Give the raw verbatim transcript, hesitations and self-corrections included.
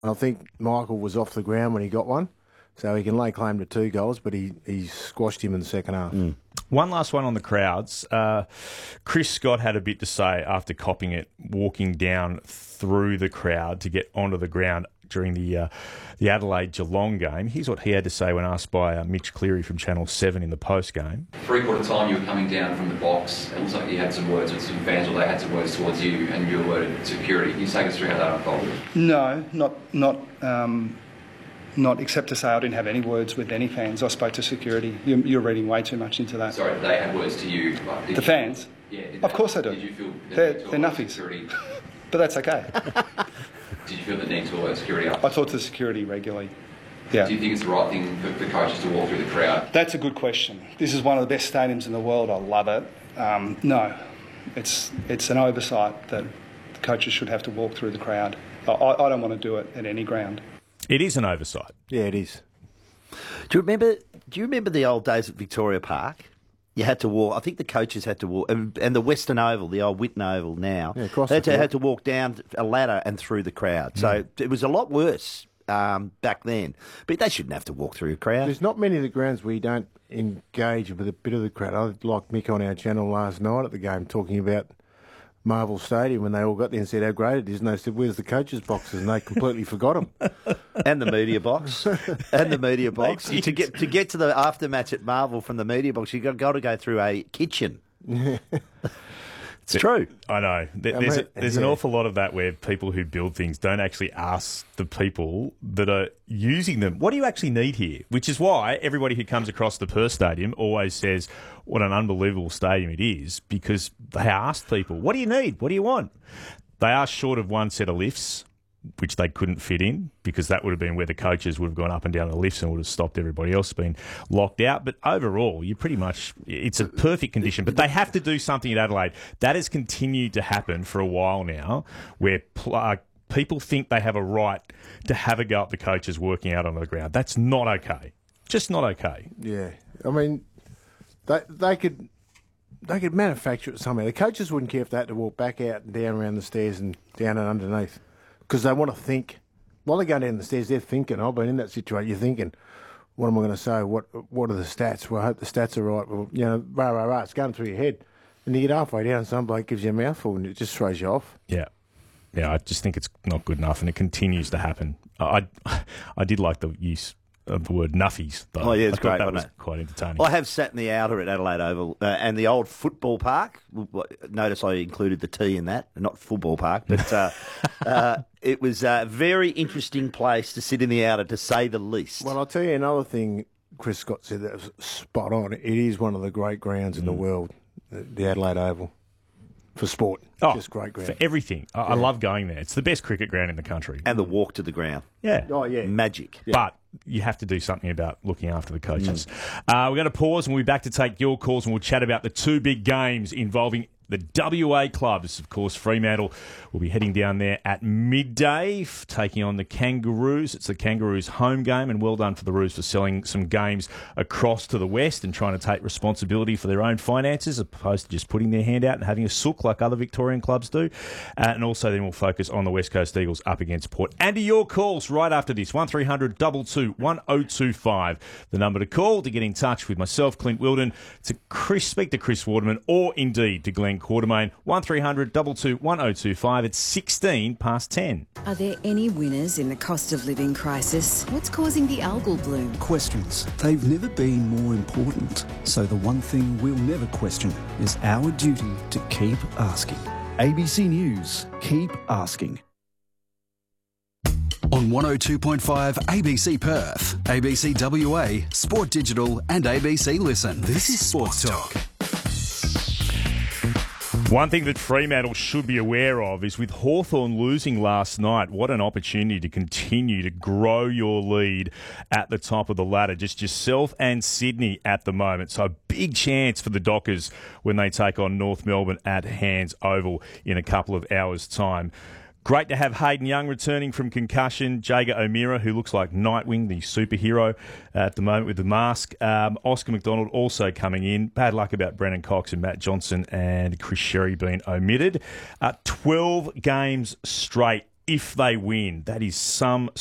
I think Michael was off the ground when he got one, so he can lay claim to two goals, but he, he squashed him in the second half. Mm. One last one on the crowds. Uh, Chris Scott had a bit to say after copping it, walking down through the crowd to get onto the ground during the uh, the Adelaide Geelong game. Here's what he had to say when asked by uh, Mitch Cleary from Channel seven in the post-game. Three-quarter time you were coming down from the box. It looks like you had some words with some fans, or they had some words towards you, and you alerted security. Can you take us through how that unfolded? No, not not um, not except to say I didn't have any words with any fans. I spoke to security. You're, you're reading way too much into that. Sorry, they had words to you. Like, the fans? Yeah. Of course they do. Did you feel they're they're nuffies. But that's okay. Did you feel the need to alert security up? I talk to security regularly. Yeah. Do you think it's the right thing for the coaches to walk through the crowd? That's a good question. This is one of the best stadiums in the world. I love it. Um, no, it's it's an oversight that the coaches should have to walk through the crowd. I, I don't want to do it at any ground. It is an oversight. Yeah, it is. Do you remember? Do you remember the old days at Victoria Park? You had to walk. I think the coaches had to walk, and, and the Western Oval, the old Whitten Oval now, yeah, across they had the to, had to walk down a ladder and through the crowd. So mm. it was a lot worse um, back then. But they shouldn't have to walk through a crowd. There's not many of the grounds where you don't engage with a bit of the crowd. I like Mick on our channel last night at the game talking about Marvel Stadium when they all got there and said how great it is, and they said, where's the coaches' boxes? And they completely forgot them. And the media box. And the media box. to get to get to the aftermatch at Marvel from the media box, you've got to go through a kitchen. It's true. I know. There's, a, there's an awful lot of that where people who build things don't actually ask the people that are using them, what do you actually need here? Which is why everybody who comes across the Perth Stadium always says what an unbelievable stadium it is, because they asked people, what do you need? What do you want? They are short of one set of lifts, which they couldn't fit in, because that would have been where the coaches would have gone up and down the lifts and would have stopped everybody else being locked out. But overall, you pretty much, it's a perfect condition. But they have to do something at Adelaide. That has continued to happen for a while now, where uh, people think they have a right to have a go at the coaches working out on the ground. That's not okay. Just not okay. Yeah. I mean, they they could... They could manufacture it somehow. The coaches wouldn't care if they had to walk back out and down around the stairs and down and underneath, because they want to think. While they're going down the stairs, they're thinking. I've been in that situation. You're thinking, what am I going to say? What What are the stats? Well, I hope the stats are right. Well, you know, rah, rah, rah, it's going through your head. And you get halfway down, and some bloke gives you a mouthful and it just throws you off. Yeah. Yeah, I just think it's not good enough, and it continues to happen. I, I did like the use of the word nuffies, though. Oh, yeah, it's I great, that wasn't was it? Quite entertaining. Well, I have sat in the outer at Adelaide Oval uh, and the old football park. Notice I included the T in that, not football park, but uh, uh, it was a very interesting place to sit in the outer, to say the least. Well, I'll tell you another thing Chris Scott said that was spot on. It is one of the great grounds in mm. the world, the Adelaide Oval, for sport. Oh, just great ground. For everything. I, yeah. I love going there. It's the best cricket ground in the country. And the walk to the ground. Yeah. Oh, yeah. Magic. Yeah. But you have to do something about looking after the coaches. Mm. Uh, we're going to pause and we'll be back to take your calls, and we'll chat about the two big games involving the W A clubs. Of course, Fremantle will be heading down there at midday, taking on the Kangaroos. It's the Kangaroos' home game, and well done for the Roos for selling some games across to the West and trying to take responsibility for their own finances, as opposed to just putting their hand out and having a sook like other Victorian clubs do. Uh, and also then we'll focus on the West Coast Eagles up against Port. And to your calls right after this, one three hundred two two one oh two five, the number to call to get in touch with myself, Clint Wilden, to Chris, speak to Chris Waterman, or indeed to Glenn Quartermain. one three hundred two two one oh two five. It's sixteen past ten. Are there any winners in the cost of living crisis? What's causing the algal bloom? Questions. They've never been more important. So the one thing we'll never question is our duty to keep asking. A B C News. Keep asking. On one oh two point five A B C Perth, A B C W A, Sport Digital and A B C Listen. This is Sports Talk. One thing that Fremantle should be aware of is, with Hawthorn losing last night, what an opportunity to continue to grow your lead at the top of the ladder. Just yourself and Sydney at the moment. So a big chance for the Dockers when they take on North Melbourne at Hands Oval in a couple of hours' time. Great to have Hayden Young returning from concussion. Jager O'Meara, who looks like Nightwing, the superhero at the moment with the mask. Um, Oscar McDonald also coming in. Bad luck about Brennan Cox and Matt Johnson and Chris Sherry being omitted. Uh, twelve games straight if they win. That is some